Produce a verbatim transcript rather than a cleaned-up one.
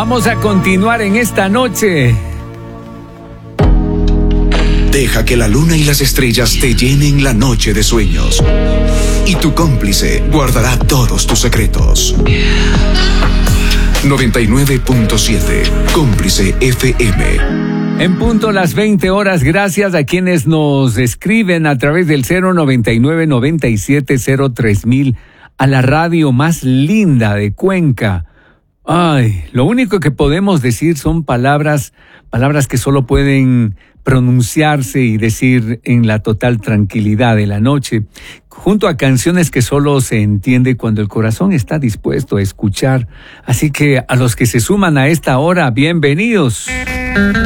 Vamos a continuar en esta noche. Deja que la luna y las estrellas te llenen la noche de sueños. Y tu cómplice guardará todos tus secretos. noventa y nueve punto siete, Cómplice F M. En punto las veinte horas, gracias a quienes nos escriben a través del cero noventa y nueve, noventa y siete, cero tres mil a la radio más linda de Cuenca. Ay, lo único que podemos decir son palabras, palabras que solo pueden pronunciarse y decir en la total tranquilidad de la noche, junto a canciones que solo se entiende cuando el corazón está dispuesto a escuchar. Así que a los que se suman a esta hora, bienvenidos.